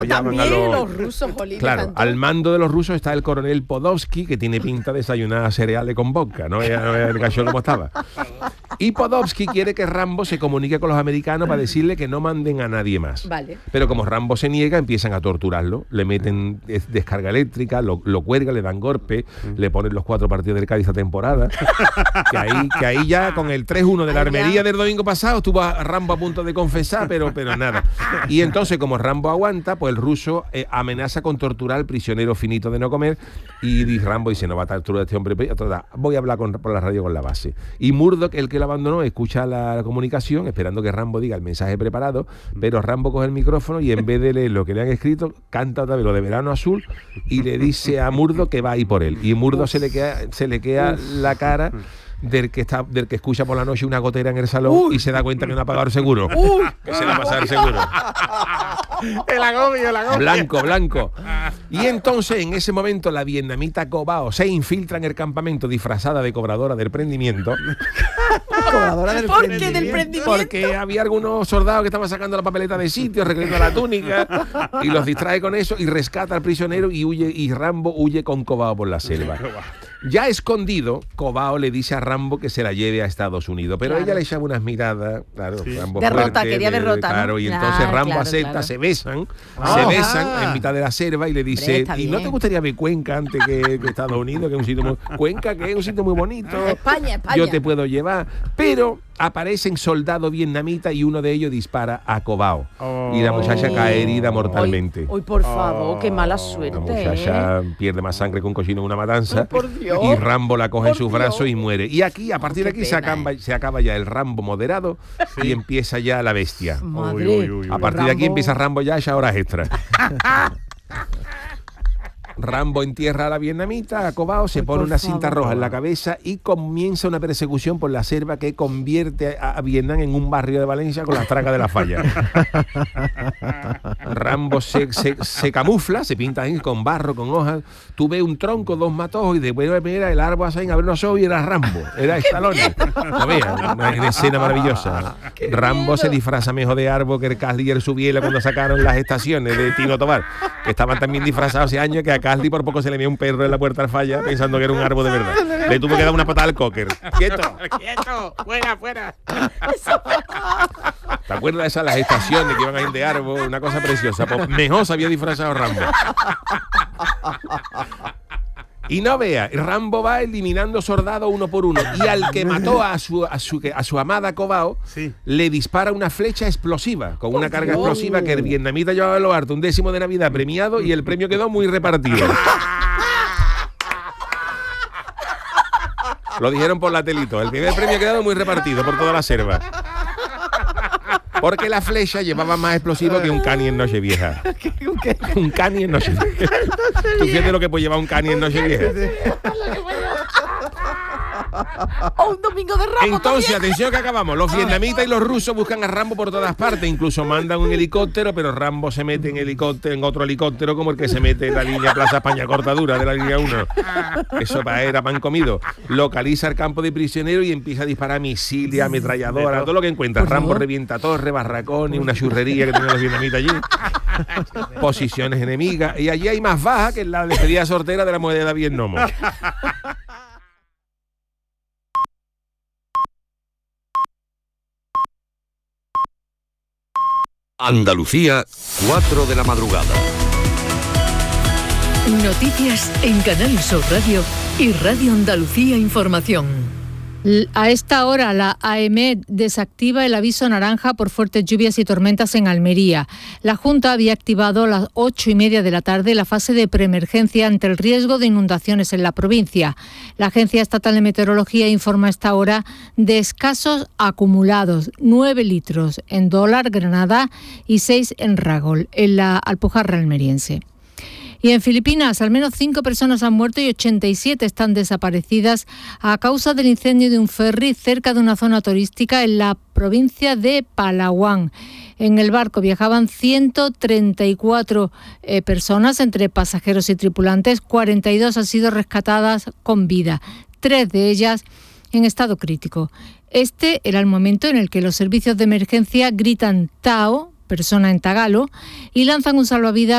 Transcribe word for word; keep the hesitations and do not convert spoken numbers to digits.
También los... los rusos, Jolín. Claro, tanto. Al mando de los rusos está el coronel Podolsky, que tiene pinta de desayunar cereales con vodka, ¿no? Ya no el gallo como estaba. Y Podolsky quiere que Rambo se comunique con los americanos para decirle que no manden a nadie más. Vale. Pero como Rambo se niega, empiezan a torturarlo. Le meten descarga eléctrica, lo, lo cuelgan, le dan golpe, mm. le ponen los cuatro partidos del Cádiz a temporada. que, ahí, que ahí ya con el tres uno de la armería del domingo pasado estuvo a Rambo a punto de confesar, pero, pero nada. Y entonces, como Rambo aguanta, pues el ruso eh, amenaza con torturar al prisionero finito de no comer. Y Rambo dice, no va a torturar a este hombre. Voy a hablar con, por la radio con la base. Y Murdoch, el que lo abandonó, escucha la, la comunicación, esperando que Rambo diga el mensaje preparado, pero Rambo coge el micrófono y en vez de leer lo que le han escrito, canta otra vez lo de Verano Azul y le dice a Murdoch que va a ir por él. Y Murdoch se le queda, se le queda la cara del que está del que escucha por la noche una gotera en el salón Uy. y se da cuenta que no ha pagado el seguro. Uy. Que se le ha pasado el seguro. El agobio, el agobio. Blanco, blanco. Y entonces, en ese momento, la vietnamita Cobao se infiltra en el campamento disfrazada de cobradora del prendimiento. ¿Cobradora del ¿Por qué del prendimiento? Porque había algunos soldados que estaban sacando la papeleta de sitio, arreglando la túnica, y los distrae con eso y rescata al prisionero y huye, y Rambo huye con Cobao por la selva. Ya escondido, Cobao le dice a Rambo que se la lleve a Estados Unidos, pero claro. ella le echaba unas miradas, claro, sí. Rambo derrota, fuerte, quería de, derrota, claro, ¿no? y claro, entonces Rambo claro, acepta, claro. se besan, oh, se besan ah. en mitad de la selva y le dice, Hombre, ¿y no te gustaría ver Cuenca antes que, que Estados Unidos, que es un sitio muy, Cuenca, que es un sitio muy bonito, España, España. yo te puedo llevar, pero aparecen soldados vietnamitas y uno de ellos dispara a Cobao oh. y la muchacha oh. cae herida mortalmente. Hoy, hoy por favor, oh. qué mala suerte. La muchacha eh. pierde más sangre que un cochino en una matanza. Oh, por Dios. Y Rambo la coge por en sus Dios. brazos y muere. Y aquí, a partir oh, de aquí, se acaba, eh. se acaba ya el Rambo moderado sí. y empieza ya la bestia. Madre. Uy, uy, uy, a partir Rambo. de aquí empieza Rambo ya a horas extras. Rambo entierra a la vietnamita, a Cobao, se Ay, pone una cinta favor. roja en la cabeza y comienza una persecución por la selva que convierte a, a Vietnam en un barrio de Valencia con las tracas de la falla. Rambo se, se, se camufla, se pinta ahí con barro, con hojas. Tú ves un tronco, dos matojos y después de ver el árbol así, a ver los ojos y era Rambo, era Stallone. No veas, una, una escena maravillosa. Rambo miedo. se disfraza mejor de árbol que el Casli y el Subiela cuando sacaron las estaciones de Tino Tobar, que estaban también disfrazados hace años, que a Casli por poco se le veía un perro en la puerta al falla pensando que era un árbol de verdad. Le tuvo que dar una patada al cocker. ¡Quieto! ¡Quieto! ¡Fuera, fuera! ¿Te acuerdas de esas las estaciones que iban a ir de árbol? Una cosa preciosa. Pues mejor se había disfrazado Rambo. Y no vea, Rambo va eliminando soldados uno por uno. Y al que mató a su, a su, a su amada Cobao, sí. le dispara una flecha explosiva, con una carga Dios. explosiva que el vietnamita llevaba a lo harto, un décimo de Navidad premiado y el premio quedó muy repartido. Lo dijeron por la telito. El primer premio quedó muy repartido por toda la selva. Porque la flecha llevaba más explosivo que un cani en Nochevieja. Un cani en Nochevieja. ¿Tú fíjate lo que puede llevar un cani en Nochevieja? O un domingo de Rambo. Entonces, también. atención que acabamos. Los vietnamitas y los rusos buscan a Rambo por todas partes. Incluso mandan un helicóptero, pero Rambo se mete en helicóptero, en otro helicóptero, como el que se mete en la línea Plaza España Cortadura de la línea uno. Eso era pan comido. Localiza el campo de prisioneros y empieza a disparar misiles, ametralladoras, todo lo que encuentra. Rambo revienta torres, barracones, una churrería que tienen los vietnamitas allí. Posiciones enemigas. Y allí hay más baja que en la despedida sortera de la moneda de Vietnomo. Andalucía, cuatro de la madrugada. Noticias en Canal Sur Radio y Radio Andalucía Información. A esta hora, la AEMET desactiva el aviso naranja por fuertes lluvias y tormentas en Almería. La Junta había activado a las ocho y media de la tarde la fase de preemergencia ante el riesgo de inundaciones en la provincia. La Agencia Estatal de Meteorología informa a esta hora de escasos acumulados, nueve litros en Dólar, Granada y seis en Ragol, en la Alpujarra almeriense. Y en Filipinas, al menos cinco personas han muerto y ochenta y siete están desaparecidas a causa del incendio de un ferry cerca de una zona turística en la provincia de Palawan. En el barco viajaban ciento treinta y cuatro eh, personas, entre pasajeros y tripulantes. cuarenta y dos han sido rescatadas con vida, tres de ellas en estado crítico. Este era el momento en el que los servicios de emergencia gritan Tao, persona en tagalo, y lanzan un salvavidas